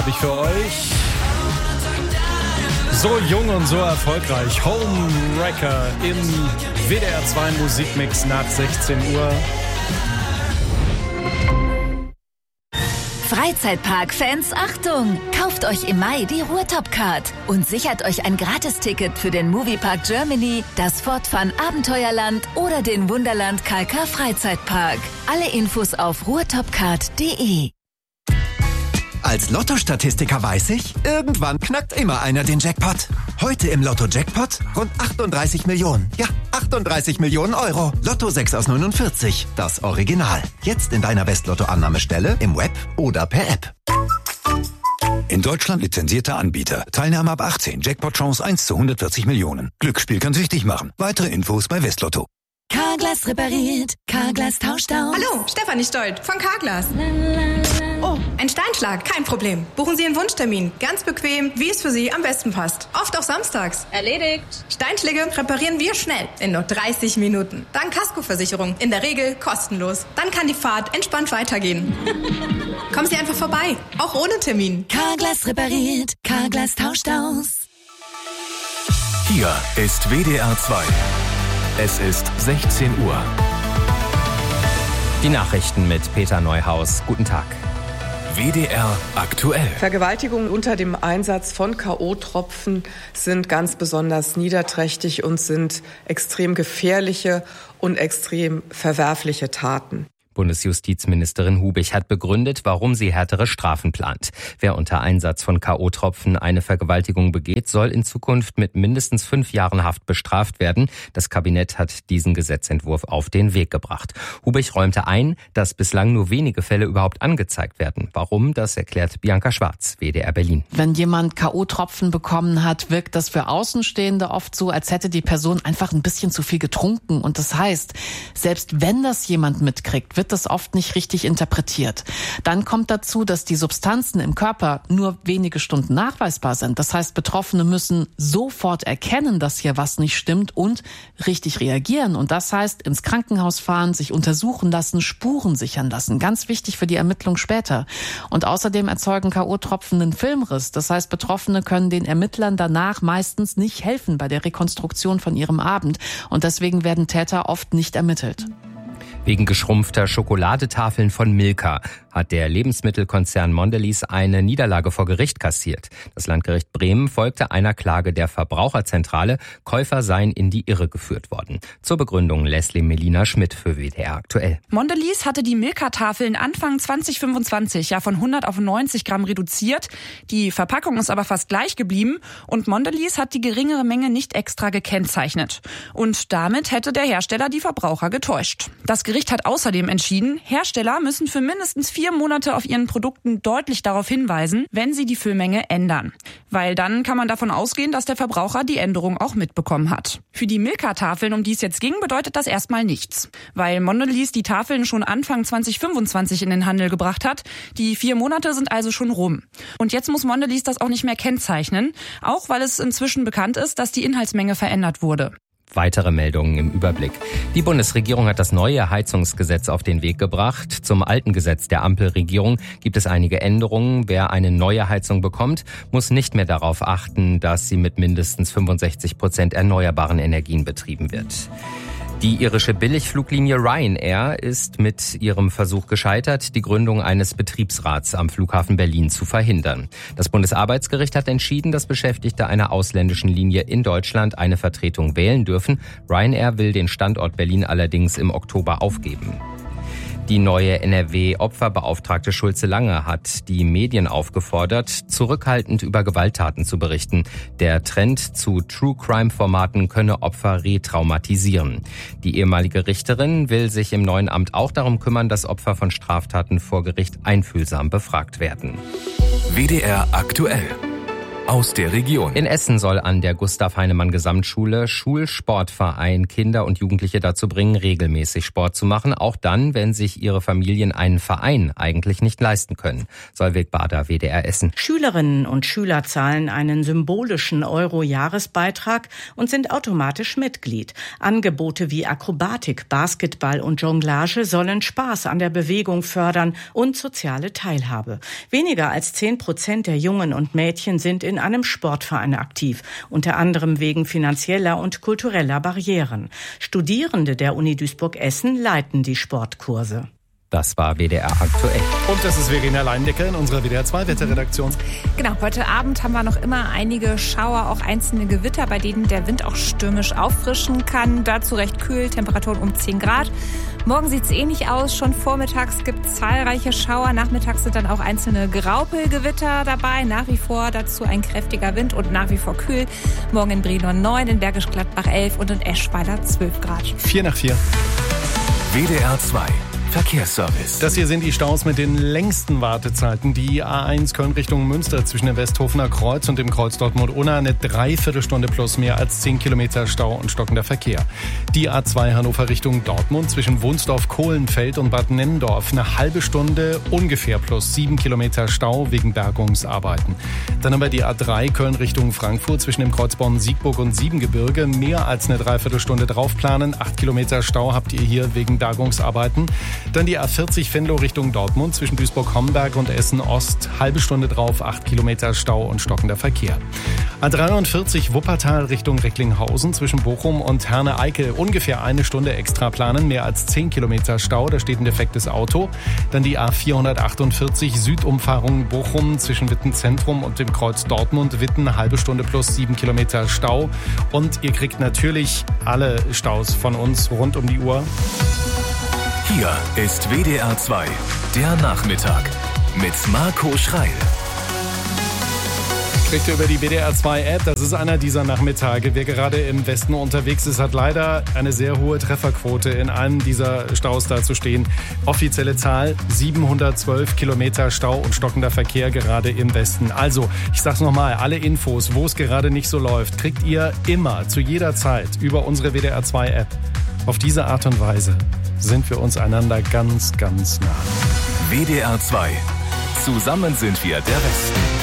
ich für euch. So jung und so erfolgreich. Homewrecker im WDR 2 Musikmix nach 16 Uhr. Freizeitpark-Fans, Achtung! Kauft euch im Mai die Ruhrtop-Card und sichert euch ein Gratisticket für den Moviepark Germany, das Fortfun Abenteuerland oder den Wunderland KK Freizeitpark. Alle Infos auf ruhrtopcard.de. Als Lotto-Statistiker weiß ich, irgendwann knackt immer einer den Jackpot. Heute im Lotto-Jackpot rund 38 Millionen. Ja, 38 Millionen Euro. Lotto 6 aus 49, das Original. Jetzt in deiner West-Lotto-Annahmestelle, im Web oder per App. In Deutschland lizenzierter Anbieter. Teilnahme ab 18. Jackpot-Chance 1 zu 140 Millionen. Glücksspiel kann süchtig machen. Weitere Infos bei Westlotto. Carglass repariert, Carglass tauscht aus. Hallo, Stefanie Stolt von Carglass. Oh, ein Steinschlag, kein Problem. Buchen Sie einen Wunschtermin. Ganz bequem, wie es für Sie am besten passt. Oft auch samstags. Erledigt. Steinschläge reparieren wir schnell, in nur 30 Minuten. Dank Kaskoversicherung, in der Regel kostenlos. Dann kann die Fahrt entspannt weitergehen. Kommen Sie einfach vorbei, auch ohne Termin. Carglass repariert, Carglass tauscht aus. Hier ist WDR 2. Es ist 16 Uhr. Die Nachrichten mit Peter Neuhaus. Guten Tag. WDR aktuell. Vergewaltigungen unter dem Einsatz von K.O.-Tropfen sind ganz besonders niederträchtig und sind extrem gefährliche und extrem verwerfliche Taten. Bundesjustizministerin Hubich hat begründet, warum sie härtere Strafen plant. Wer unter Einsatz von K.O.-Tropfen eine Vergewaltigung begeht, soll in Zukunft mit mindestens 5 Jahren Haft bestraft werden. Das Kabinett hat diesen Gesetzentwurf auf den Weg gebracht. Hubich räumte ein, dass bislang nur wenige Fälle überhaupt angezeigt werden. Warum, das erklärt Bianca Schwarz, WDR Berlin. Wenn jemand K.O.-Tropfen bekommen hat, wirkt das für Außenstehende oft so, als hätte die Person einfach ein bisschen zu viel getrunken. Und das heißt, selbst wenn das jemand mitkriegt, wird das oft nicht richtig interpretiert. Dann kommt dazu, dass die Substanzen im Körper nur wenige Stunden nachweisbar sind. Das heißt, Betroffene müssen sofort erkennen, dass hier was nicht stimmt und richtig reagieren. Und das heißt, ins Krankenhaus fahren, sich untersuchen lassen, Spuren sichern lassen. Ganz wichtig für die Ermittlung später. Und außerdem erzeugen K.O.-Tropfen einen Filmriss. Das heißt, Betroffene können den Ermittlern danach meistens nicht helfen bei der Rekonstruktion von ihrem Abend. Und deswegen werden Täter oft nicht ermittelt. Wegen geschrumpfter Schokoladetafeln von Milka hat der Lebensmittelkonzern Mondelez eine Niederlage vor Gericht kassiert. Das Landgericht Bremen folgte einer Klage der Verbraucherzentrale. Käufer seien in die Irre geführt worden. Zur Begründung Leslie Melina Schmidt für WDR aktuell. Mondelez hatte die Milka-Tafeln Anfang 2025 von 100 auf 90 Gramm reduziert. Die Verpackung ist aber fast gleich geblieben und Mondelez hat die geringere Menge nicht extra gekennzeichnet. Und damit hätte der Hersteller die Verbraucher getäuscht. Das Gericht hat außerdem entschieden, Hersteller müssen für mindestens 4 Monate auf ihren Produkten deutlich darauf hinweisen, wenn sie die Füllmenge ändern. Weil dann kann man davon ausgehen, dass der Verbraucher die Änderung auch mitbekommen hat. Für die Milka-Tafeln, um die es jetzt ging, bedeutet das erstmal nichts. Weil Mondelez die Tafeln schon Anfang 2025 in den Handel gebracht hat. Die 4 Monate sind also schon rum. Und jetzt muss Mondelez das auch nicht mehr kennzeichnen, auch weil es inzwischen bekannt ist, dass die Inhaltsmenge verändert wurde. Weitere Meldungen im Überblick. Die Bundesregierung hat das neue Heizungsgesetz auf den Weg gebracht. Zum alten Gesetz der Ampelregierung gibt es einige Änderungen. Wer eine neue Heizung bekommt, muss nicht mehr darauf achten, dass sie mit mindestens 65% erneuerbaren Energien betrieben wird. Die irische Billigfluglinie Ryanair ist mit ihrem Versuch gescheitert, die Gründung eines Betriebsrats am Flughafen Berlin zu verhindern. Das Bundesarbeitsgericht hat entschieden, dass Beschäftigte einer ausländischen Linie in Deutschland eine Vertretung wählen dürfen. Ryanair will den Standort Berlin allerdings im Oktober aufgeben. Die neue NRW-Opferbeauftragte Schulze Lange hat die Medien aufgefordert, zurückhaltend über Gewalttaten zu berichten. Der Trend zu True-Crime-Formaten könne Opfer retraumatisieren. Die ehemalige Richterin will sich im neuen Amt auch darum kümmern, dass Opfer von Straftaten vor Gericht einfühlsam befragt werden. WDR aktuell. aus der Region. In Essen soll an der Gustav-Heinemann-Gesamtschule Schulsportverein Kinder und Jugendliche dazu bringen, regelmäßig Sport zu machen, auch dann, wenn sich ihre Familien einen Verein eigentlich nicht leisten können. Solveig Bader, WDR Essen. Schülerinnen und Schüler zahlen einen symbolischen Euro-Jahresbeitrag und sind automatisch Mitglied. Angebote wie Akrobatik, Basketball und Jonglage sollen Spaß an der Bewegung fördern und soziale Teilhabe. Weniger als 10% der Jungen und Mädchen sind in einem Sportverein aktiv, unter anderem wegen finanzieller und kultureller Barrieren. Studierende der Uni Duisburg-Essen leiten die Sportkurse. Das war WDR aktuell. Und das ist Verena Leindecker in unserer WDR 2 Wetterredaktion. Genau, heute Abend haben wir noch immer einige Schauer, auch einzelne Gewitter, bei denen der Wind auch stürmisch auffrischen kann. Dazu recht kühl, Temperaturen um 10 Grad. Morgen sieht es ähnlich aus. Schon vormittags gibt es zahlreiche Schauer. Nachmittags sind dann auch einzelne Graupelgewitter dabei. Nach wie vor dazu ein kräftiger Wind und nach wie vor kühl. Morgen in Brilon 9, in Bergisch Gladbach 11 und in Eschweiler 12 Grad. 4 nach 4. WDR 2 Verkehrsservice. Das hier sind die Staus mit den längsten Wartezeiten. Die A1 Köln Richtung Münster zwischen dem Westhofener Kreuz und dem Kreuz Dortmund-Unna eine Dreiviertelstunde plus mehr als 10 Kilometer Stau und stockender Verkehr. Die A2 Hannover Richtung Dortmund zwischen Wunsdorf-Kohlenfeld und Bad Nennendorf eine halbe Stunde ungefähr plus 7 Kilometer Stau wegen Bergungsarbeiten. Dann haben wir die A3 Köln Richtung Frankfurt zwischen dem Kreuz Bonn-Siegburg und Siebengebirge mehr als eine Dreiviertelstunde draufplanen. 8 Kilometer Stau habt ihr hier wegen Bergungsarbeiten. Dann die A40 Venlo Richtung Dortmund zwischen Duisburg-Homberg und Essen-Ost. Halbe Stunde drauf, 8 Kilometer Stau und stockender Verkehr. A43 Wuppertal Richtung Recklinghausen zwischen Bochum und Herne-Eickel. Ungefähr eine Stunde extra planen, mehr als 10 Kilometer Stau. Da steht ein defektes Auto. Dann die A448 Südumfahrung Bochum zwischen Witten Zentrum und dem Kreuz Dortmund-Witten. Halbe Stunde plus 7 Kilometer Stau. Und ihr kriegt natürlich alle Staus von uns rund um die Uhr. Hier ist WDR 2, der Nachmittag mit Marco Schreil. Kriegt ihr über die WDR 2 App, das ist einer dieser Nachmittage. Wer gerade im Westen unterwegs ist, hat leider eine sehr hohe Trefferquote, in einem dieser Staus da zu stehen. Offizielle Zahl, 712 Kilometer Stau und stockender Verkehr gerade im Westen. Also, ich sag's nochmal, alle Infos, wo es gerade nicht so läuft, kriegt ihr immer, zu jeder Zeit über unsere WDR 2 App. Auf diese Art und Weise sind wir uns einander ganz, ganz nah. WDR 2. Zusammen sind wir der Westen.